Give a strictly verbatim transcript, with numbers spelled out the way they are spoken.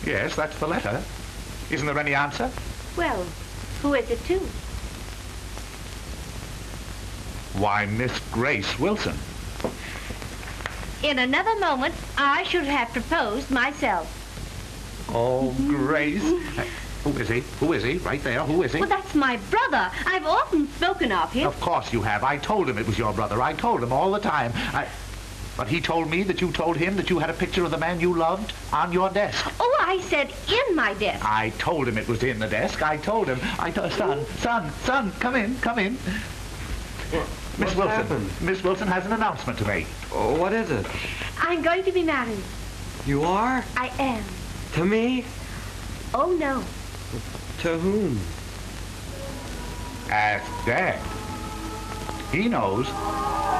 Yes, that's the letter. Isn't there any answer? Well, who is it to? Why, Miss Grace Wilson. In another moment, I should have proposed myself. Oh, Grace. Uh, who is he? Who is he? Right there. Who is he? Well, that's my brother. I've often spoken of him. Of course you have. I told him it was your brother. I told him all the time. I... But he told me that you told him that you had a picture of the man you loved on your desk. Oh, I said in my desk. I told him it was in the desk. I told him. I told... Son, son, son, come in, come in. Miss Wilson. Happened? Miss Wilson has an announcement to make. Oh, what is it? I'm going to be married. You are? I am. To me? Oh, no. To whom? Ask Dad. He knows.